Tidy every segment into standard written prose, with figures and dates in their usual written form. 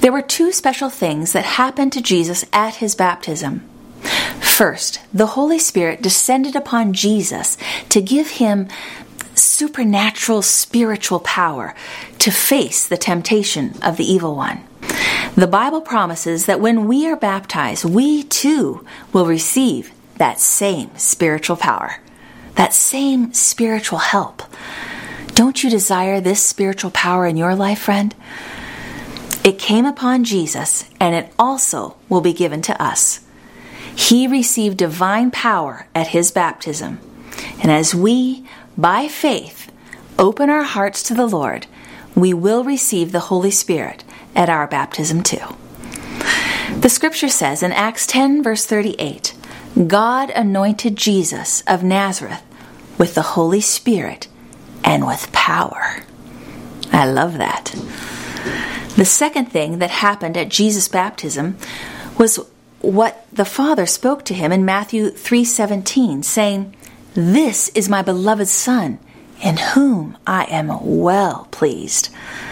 There were two special things that happened to Jesus at his baptism. First, the Holy Spirit descended upon Jesus to give him supernatural spiritual power to face the temptation of the evil one. The Bible promises that when we are baptized, we too will receive that same spiritual power, that same spiritual help. Don't you desire this spiritual power in your life, friend? It came upon Jesus, and it also will be given to us. He received divine power at his baptism. And as we, by faith, open our hearts to the Lord, we will receive the Holy Spirit at our baptism too. The scripture says in Acts 10, verse 38, God anointed Jesus of Nazareth with the Holy Spirit and with power. I love that. The second thing that happened at Jesus' baptism was what the Father spoke to him in Matthew 3:17, saying, This is my beloved Son, in whom I am well pleased.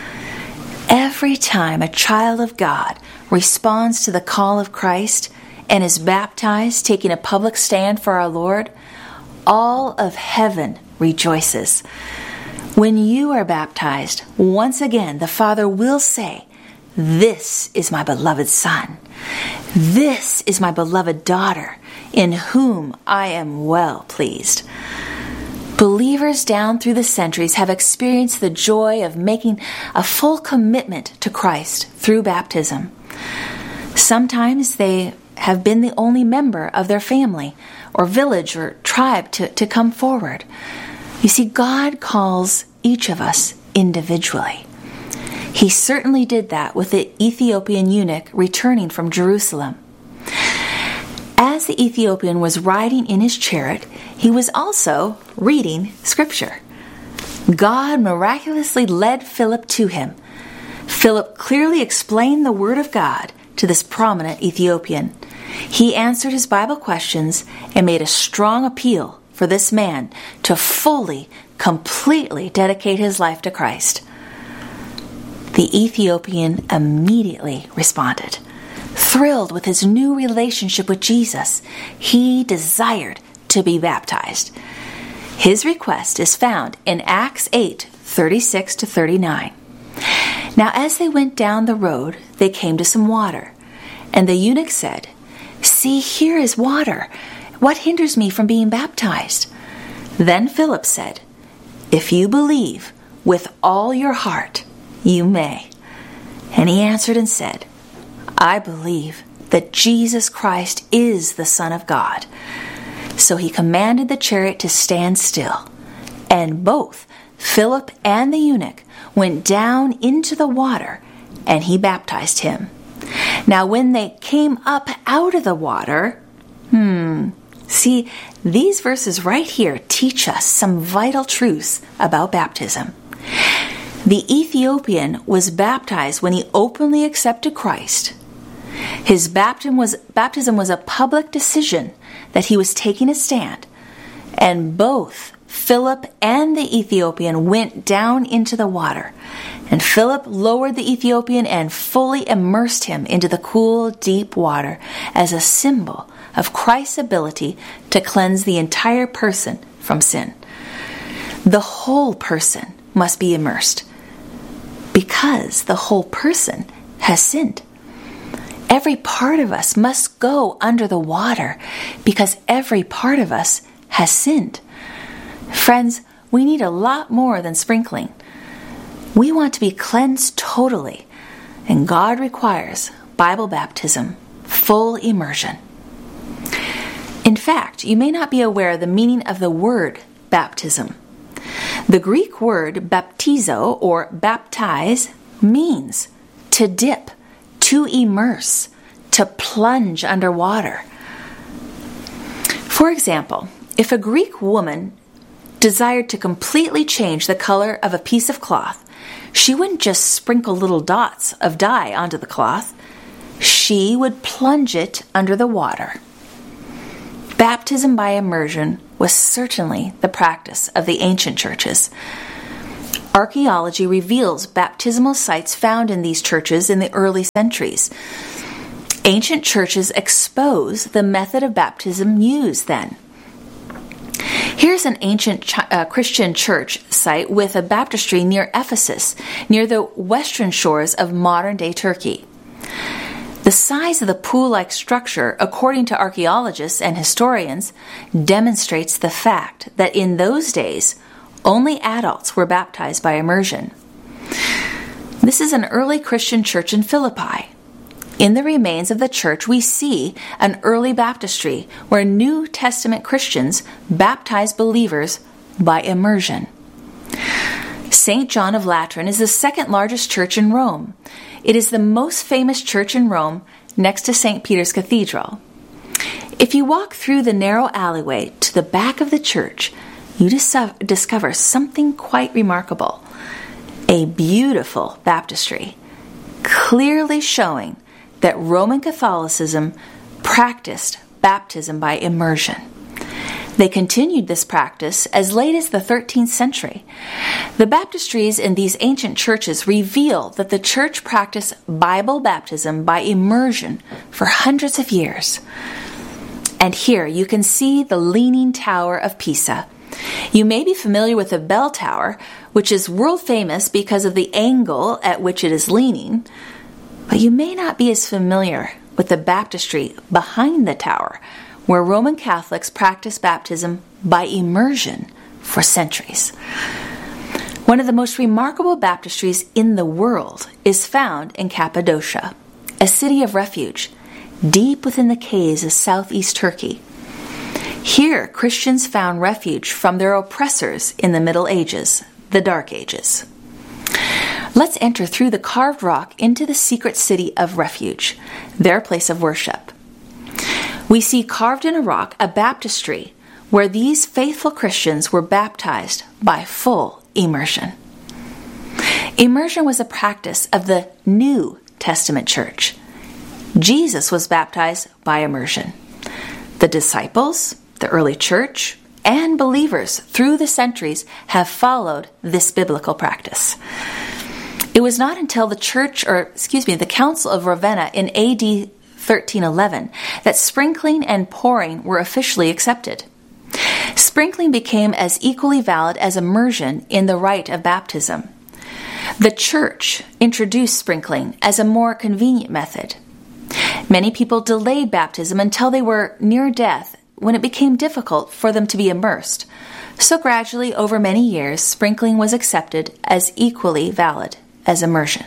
Every time a child of God responds to the call of Christ and is baptized, taking a public stand for our Lord, all of heaven rejoices. When you are baptized, once again the Father will say, This is my beloved Son. This is my beloved daughter, in whom I am well pleased. Believers down through the centuries have experienced the joy of making a full commitment to Christ through baptism. Sometimes they have been the only member of their family or village or tribe to come forward. You see, God calls each of us individually. He certainly did that with the Ethiopian eunuch returning from Jerusalem. As the Ethiopian was riding in his chariot, he was also reading Scripture. God miraculously led Philip to him. Philip clearly explained the Word of God to this prominent Ethiopian. He answered his Bible questions and made a strong appeal for this man to fully, completely dedicate his life to Christ. The Ethiopian immediately responded. Thrilled with his new relationship with Jesus, he desired to be baptized. His request is found in Acts 8:36-39. Now as they went down the road, they came to some water. And the eunuch said, See, here is water. What hinders me from being baptized? Then Philip said, If you believe with all your heart, you may. And he answered and said, I believe that Jesus Christ is the Son of God. So he commanded the chariot to stand still. And both Philip and the eunuch went down into the water, and he baptized him. Now when they came up out of the water, see, these verses right here teach us some vital truths about baptism. The Ethiopian was baptized when he openly accepted Christ. His baptism was a public decision that he was taking a stand. And both Philip and the Ethiopian went down into the water. And Philip lowered the Ethiopian and fully immersed him into the cool, deep water as a symbol of Christ's ability to cleanse the entire person from sin. The whole person must be immersed because the whole person has sinned. Every part of us must go under the water because every part of us has sinned. Friends, we need a lot more than sprinkling. We want to be cleansed totally, and God requires Bible baptism, full immersion. In fact, you may not be aware of the meaning of the word baptism. The Greek word baptizo or baptize means to dip, to immerse, to plunge underwater. For example, if a Greek woman desired to completely change the color of a piece of cloth, she wouldn't just sprinkle little dots of dye onto the cloth. She would plunge it under the water. Baptism by immersion was certainly the practice of the ancient churches. Archaeology reveals baptismal sites found in these churches in the early centuries. Ancient churches expose the method of baptism used then. Here's an ancient Christian church site with a baptistry near Ephesus, near the western shores of modern-day Turkey. The size of the pool-like structure, according to archaeologists and historians, demonstrates the fact that in those days, only adults were baptized by immersion. This is an early Christian church in Philippi. In the remains of the church, we see an early baptistry where New Testament Christians baptized believers by immersion. St. John of Latran is the second largest church in Rome. It is the most famous church in Rome next to St. Peter's Cathedral. If you walk through the narrow alleyway to the back of the church, you discover something quite remarkable. A beautiful baptistry, clearly showing that Roman Catholicism practiced baptism by immersion. They continued this practice as late as the 13th century. The baptistries in these ancient churches reveal that the church practiced Bible baptism by immersion for hundreds of years. And here you can see the Leaning Tower of Pisa. You may be familiar with the bell tower, which is world famous because of the angle at which it is leaning, but you may not be as familiar with the baptistry behind the tower, where Roman Catholics practiced baptism by immersion for centuries. One of the most remarkable baptistries in the world is found in Cappadocia, a city of refuge, deep within the caves of southeast Turkey. Here, Christians found refuge from their oppressors in the Middle Ages, the Dark Ages. Let's enter through the carved rock into the secret city of refuge, their place of worship. We see carved in a rock a baptistry where these faithful Christians were baptized by full immersion. Immersion was a practice of the New Testament church. Jesus was baptized by immersion. The disciples, the early church, and believers through the centuries have followed this biblical practice. It was not until the Council of Ravenna in AD 1311 that sprinkling and pouring were officially accepted. Sprinkling became as equally valid as immersion in the rite of baptism. The church introduced sprinkling as a more convenient method. Many people delayed baptism until they were near death, when it became difficult for them to be immersed. So gradually, over many years, sprinkling was accepted as equally valid as immersion.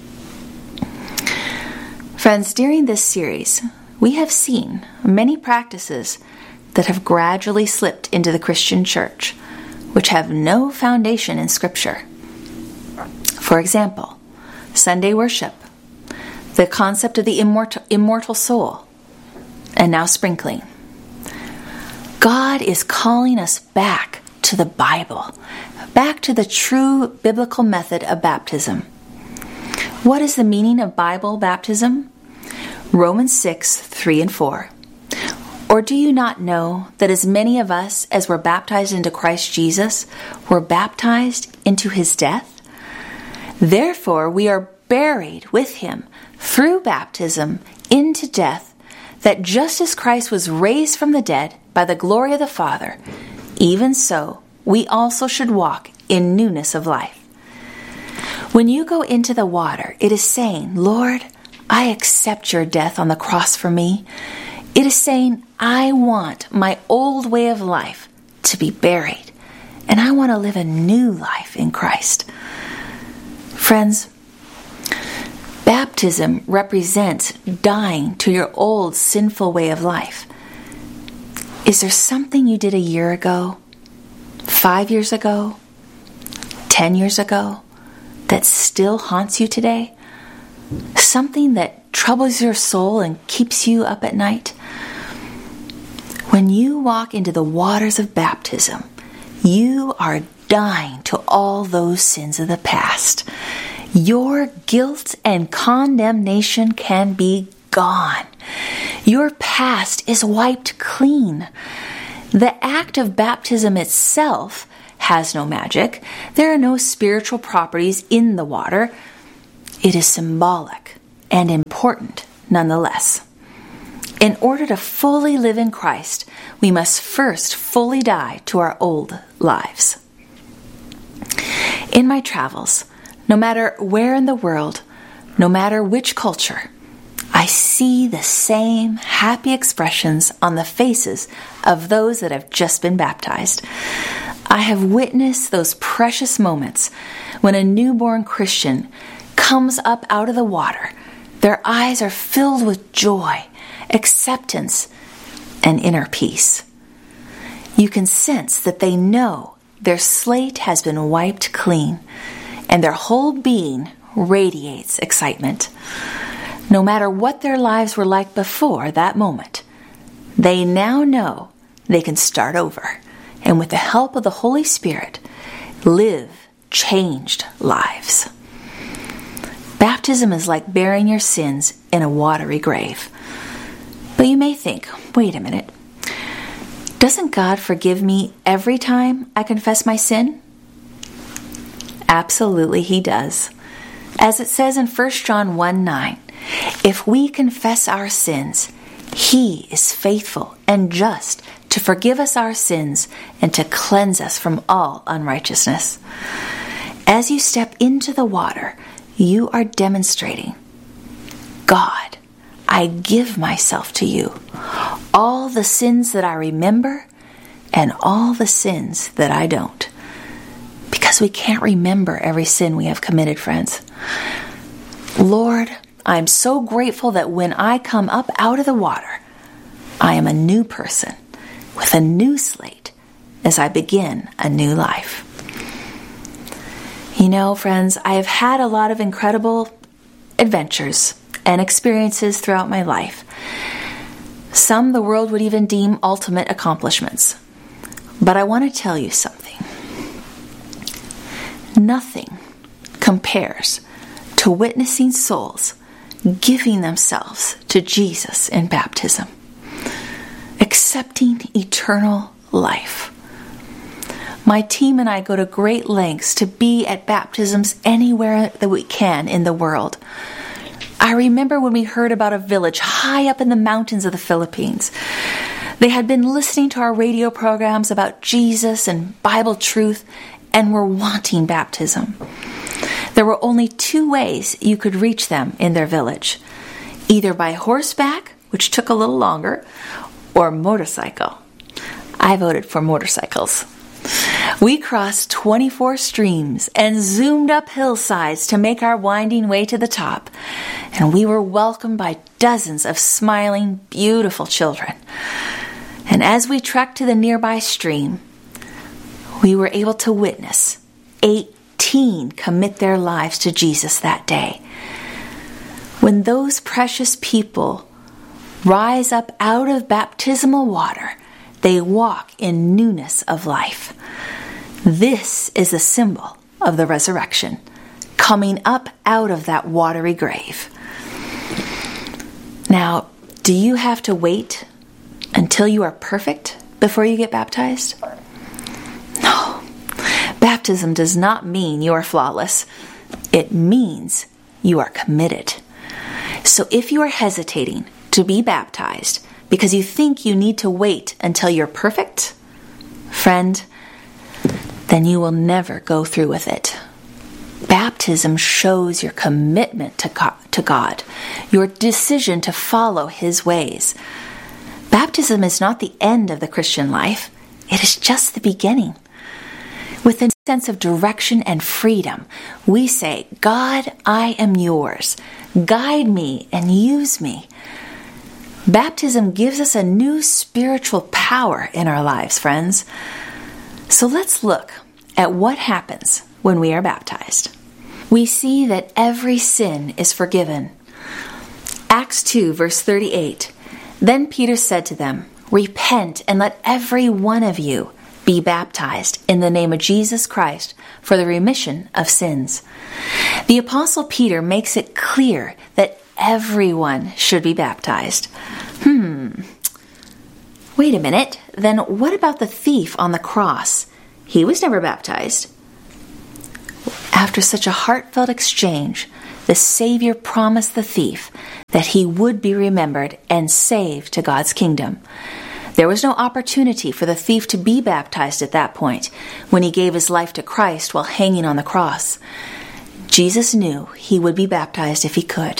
Friends, during this series, we have seen many practices that have gradually slipped into the Christian church, which have no foundation in Scripture. For example, Sunday worship, the concept of the immortal soul, and now sprinkling. God is calling us back to the Bible, back to the true biblical method of baptism. What is the meaning of Bible baptism? Romans 6:3-4. Or do you not know that as many of us as were baptized into Christ Jesus were baptized into his death? Therefore we are buried with him through baptism into death, that just as Christ was raised from the dead by the glory of the Father, even so we also should walk in newness of life. When you go into the water, it is saying, Lord, I accept your death on the cross for me. It is saying, I want my old way of life to be buried, and I want to live a new life in Christ. Friends, baptism represents dying to your old sinful way of life. Is there something you did a year ago, 5 years ago, 10 years ago, that still haunts you today? Something that troubles your soul and keeps you up at night? When you walk into the waters of baptism, you are dying to all those sins of the past. Your guilt and condemnation can be gone. Your past is wiped clean. The act of baptism itself has no magic. There are no spiritual properties in the water. It is symbolic and important nonetheless. In order to fully live in Christ, we must first fully die to our old lives. In my travels, no matter where in the world, no matter which culture, I see the same happy expressions on the faces of those that have just been baptized. I have witnessed those precious moments when a newborn Christian comes up out of the water. Their eyes are filled with joy, acceptance, and inner peace. You can sense that they know their slate has been wiped clean, and their whole being radiates excitement. No matter what their lives were like before that moment, they now know they can start over, and with the help of the Holy Spirit, live changed lives. Baptism is like burying your sins in a watery grave. But you may think, wait a minute, doesn't God forgive me every time I confess my sin? Absolutely, He does. As it says in 1 John 1:9, if we confess our sins, He is faithful and just to forgive us our sins and to cleanse us from all unrighteousness. As you step into the water, you are demonstrating, God, I give myself to you, all the sins that I remember and all the sins that I don't. Because we can't remember every sin we have committed, friends. Lord, I'm so grateful that when I come up out of the water, I am a new person with a new slate as I begin a new life. You know, friends, I have had a lot of incredible adventures and experiences throughout my life. Some the world would even deem ultimate accomplishments. But I want to tell you something. Nothing compares to witnessing souls giving themselves to Jesus in baptism, accepting eternal life. My team and I go to great lengths to be at baptisms anywhere that we can in the world. I remember when we heard about a village high up in the mountains of the Philippines. They had been listening to our radio programs about Jesus and Bible truth and were wanting baptism. There were only 2 ways you could reach them in their village. Either by horseback, which took a little longer, or motorcycle. I voted for motorcycles. We crossed 24 streams and zoomed up hillsides to make our winding way to the top, and we were welcomed by dozens of smiling, beautiful children. And as we trekked to the nearby stream, we were able to witness 18 commit their lives to Jesus that day. When those precious people rise up out of baptismal water, they walk in newness of life. This is a symbol of the resurrection, coming up out of that watery grave. Now, do you have to wait until you are perfect before you get baptized? No. Baptism does not mean you are flawless. It means you are committed. So if you are hesitating to be baptized because you think you need to wait until you're perfect, friend, then you will never go through with it. Baptism shows your commitment to God, your decision to follow His ways. Baptism is not the end of the Christian life. It is just the beginning. With a sense of direction and freedom, we say, God, I am yours. Guide me and use me. Baptism gives us a new spiritual power in our lives, friends. So let's look at what happens when we are baptized. We see that every sin is forgiven. Acts 2, verse 38. Then Peter said to them, repent and let every one of you be baptized in the name of Jesus Christ for the remission of sins. The Apostle Peter makes it clear that everyone should be baptized. Wait a minute, then what about the thief on the cross? He was never baptized. After such a heartfelt exchange, the Savior promised the thief that he would be remembered and saved to God's kingdom. There was no opportunity for the thief to be baptized at that point when he gave his life to Christ while hanging on the cross. Jesus knew he would be baptized if he could.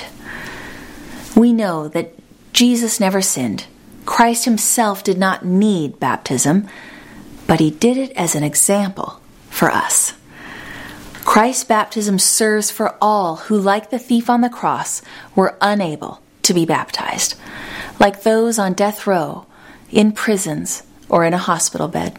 We know that Jesus never sinned. Christ himself did not need baptism, but he did it as an example for us. Christ's baptism serves for all who, like the thief on the cross, were unable to be baptized, like those on death row, in prisons, or in a hospital bed.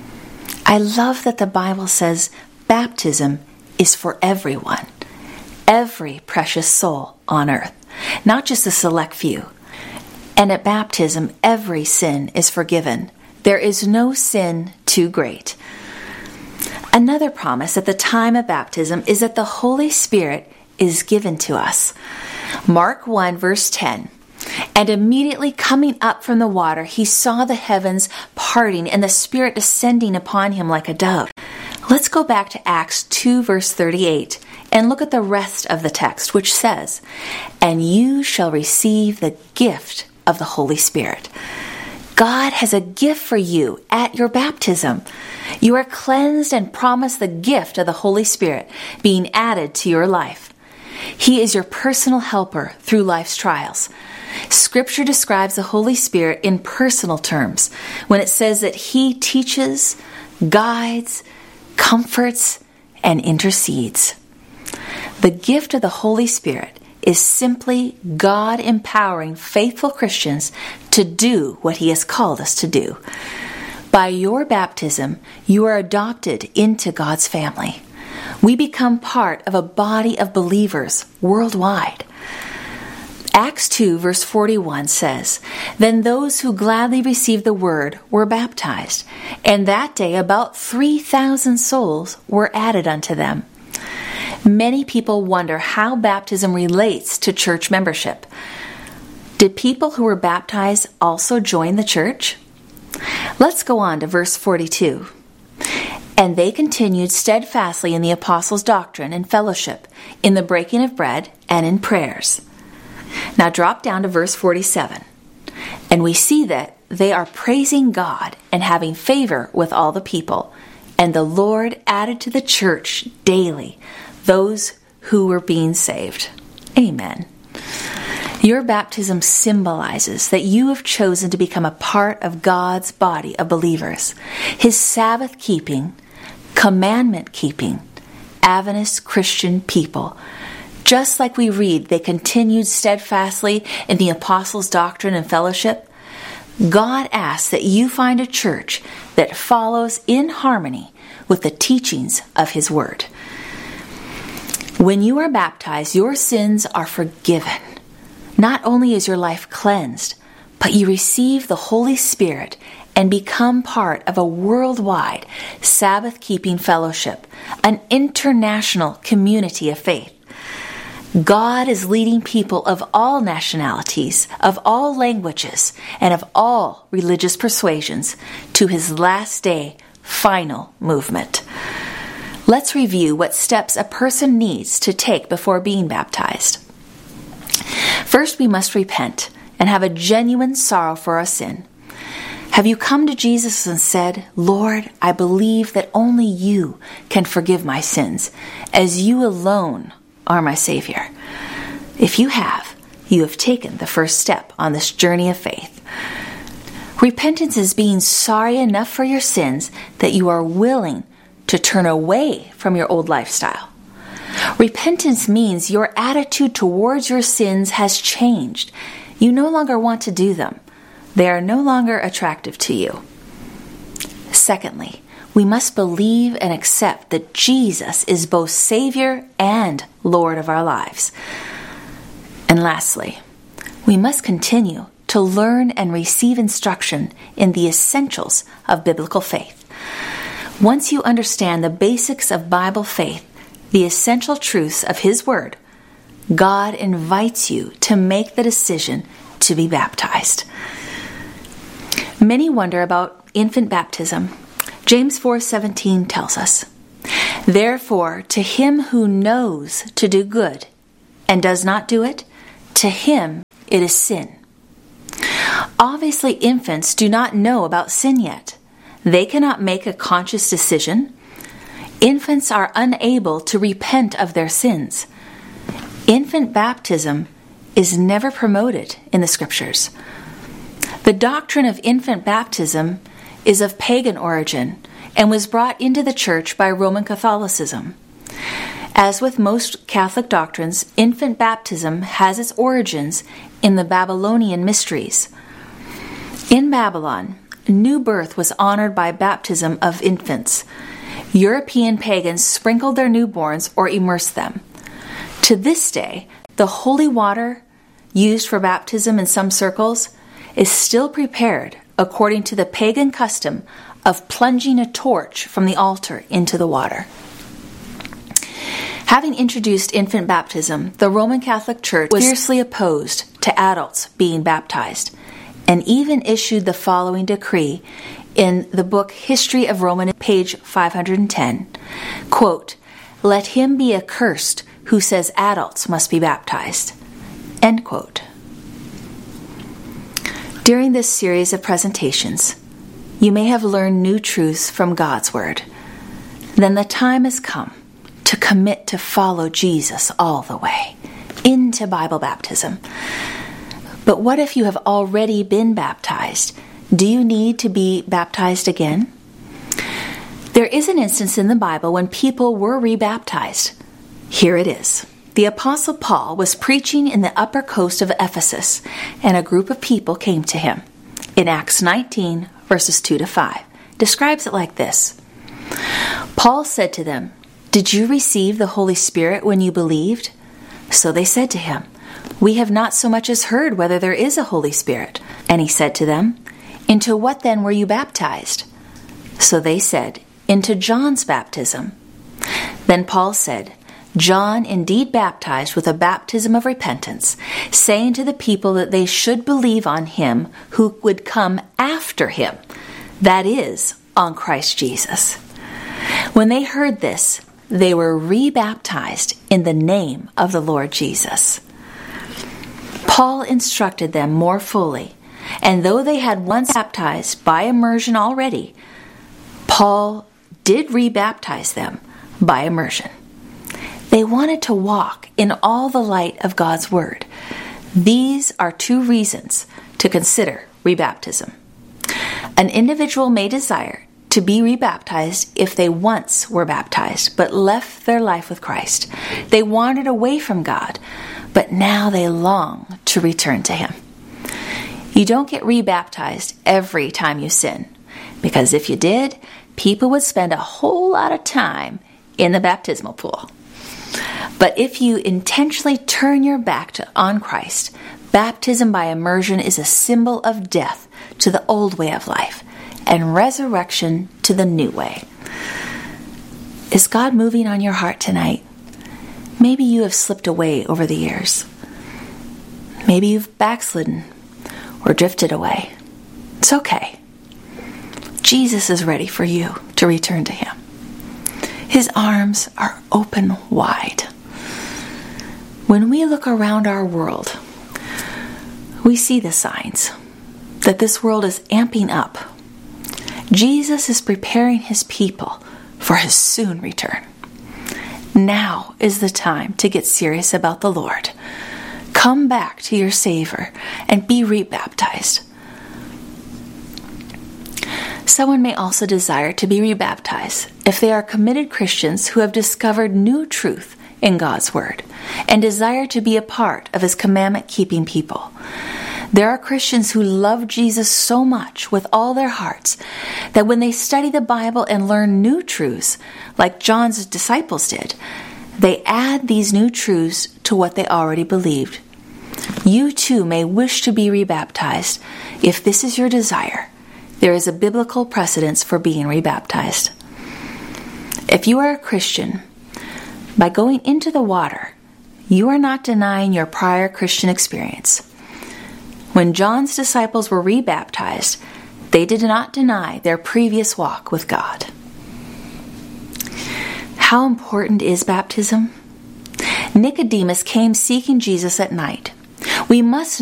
I love that the Bible says baptism is for everyone, every precious soul on earth, not just a select few. And at baptism, every sin is forgiven. There is no sin too great. Another promise at the time of baptism is that the Holy Spirit is given to us. Mark 1 verse 10. And immediately coming up from the water, he saw the heavens parting and the Spirit descending upon him like a dove. Let's go back to Acts 2 verse 38 and look at the rest of the text, which says, "And you shall receive the gift of the Holy Spirit." God has a gift for you at your baptism. You are cleansed and promised the gift of the Holy Spirit being added to your life. He is your personal helper through life's trials. Scripture describes the Holy Spirit in personal terms when it says that he teaches, guides, comforts, and intercedes. The gift of the Holy Spirit is simply God empowering faithful Christians to do what he has called us to do. By your baptism, you are adopted into God's family. We become part of a body of believers worldwide. Acts 2 verse 41 says, "Then those who gladly received the word were baptized, and that day about 3,000 souls were added unto them." Many people wonder how baptism relates to church membership. Did people who were baptized also join the church? Let's go on to verse 42. "And they continued steadfastly in the apostles' doctrine and fellowship, in the breaking of bread, and in prayers." Now drop down to verse 47. "And we see that they are praising God and having favor with all the people, and the Lord added to the church daily those who were being saved." Amen. Your baptism symbolizes that you have chosen to become a part of God's body of believers, his Sabbath-keeping, commandment-keeping, Adventist Christian people. Just like we read, they continued steadfastly in the apostles' doctrine and fellowship. God asks that you find a church that follows in harmony with the teachings of his word. When you are baptized, your sins are forgiven. Not only is your life cleansed, but you receive the Holy Spirit and become part of a worldwide Sabbath-keeping fellowship, an international community of faith. God is leading people of all nationalities, of all languages, and of all religious persuasions to his last day final movement. Let's review what steps a person needs to take before being baptized. First, we must repent and have a genuine sorrow for our sin. Have you come to Jesus and said, "Lord, I believe that only you can forgive my sins, as you alone are my Savior"? If you have, you have taken the first step on this journey of faith. Repentance is being sorry enough for your sins that you are willing to turn away from your old lifestyle. Repentance means your attitude towards your sins has changed. You no longer want to do them. They are no longer attractive to you. Secondly, we must believe and accept that Jesus is both Savior and Lord of our lives. And lastly, we must continue to learn and receive instruction in the essentials of biblical faith. Once you understand the basics of Bible faith, the essential truths of his word, God invites you to make the decision to be baptized. Many wonder about infant baptism. James 4:17 tells us, "Therefore, to him who knows to do good and does not do it, to him it is sin." Obviously, infants do not know about sin yet. They cannot make a conscious decision. Infants are unable to repent of their sins. Infant baptism is never promoted in the Scriptures. The doctrine of infant baptism is of pagan origin and was brought into the Church by Roman Catholicism. As with most Catholic doctrines, infant baptism has its origins in the Babylonian mysteries. In Babylon, new birth was honored by baptism of infants. European pagans sprinkled their newborns or immersed them. To this day, the holy water used for baptism in some circles is still prepared according to the pagan custom of plunging a torch from the altar into the water. Having introduced infant baptism, the Roman Catholic Church was fiercely opposed to adults being baptized, and even issued the following decree in the book History of Roman, page 510, quote, "Let him be accursed who says adults must be baptized," end quote. During this series of presentations, you may have learned new truths from God's Word. Then the time has come to commit to follow Jesus all the way into Bible baptism. But what if you have already been baptized? Do you need to be baptized again? There is an instance in the Bible when people were rebaptized. Here it is. The Apostle Paul was preaching in the upper coast of Ephesus, and a group of people came to him. In Acts 19, verses 2-5, describes it like this. Paul said to them, "Did you receive the Holy Spirit when you believed?" So they said to him, "We have not so much as heard whether there is a Holy Spirit." And he said to them, "Into what then were you baptized?" So they said, "Into John's baptism." Then Paul said, "John indeed baptized with a baptism of repentance, saying to the people that they should believe on him who would come after him, that is, on Christ Jesus." When they heard this, they were rebaptized in the name of the Lord Jesus. Paul instructed them more fully, and though they had once baptized by immersion already, Paul did rebaptize them by immersion. They wanted to walk in all the light of God's Word. These are two reasons to consider rebaptism. An individual may desire to be rebaptized if they once were baptized but left their life with Christ. They wandered away from God, but now they long to return to Him. You don't get rebaptized every time you sin, because if you did, people would spend a whole lot of time in the baptismal pool. But if you intentionally turn your back on Christ, baptism by immersion is a symbol of death to the old way of life and resurrection to the new way. Is God moving on your heart tonight? Maybe you have slipped away over the years. Maybe you've backslidden or drifted away. It's okay. Jesus is ready for you to return to Him. His arms are open wide. When we look around our world, we see the signs that this world is amping up. Jesus is preparing His people for His soon return. Now is the time to get serious about the Lord. Come back to your Savior and be rebaptized. Someone may also desire to be rebaptized if they are committed Christians who have discovered new truth in God's Word and desire to be a part of His commandment-keeping people. There are Christians who love Jesus so much with all their hearts that when they study the Bible and learn new truths, like John's disciples did, they add these new truths to what they already believed. You too may wish to be rebaptized. If this is your desire, there is a biblical precedence for being rebaptized. If you are a Christian, by going into the water, you are not denying your prior Christian experience. When John's disciples were rebaptized, They did not deny their previous walk with God. How important is baptism? Nicodemus came seeking Jesus at night. We must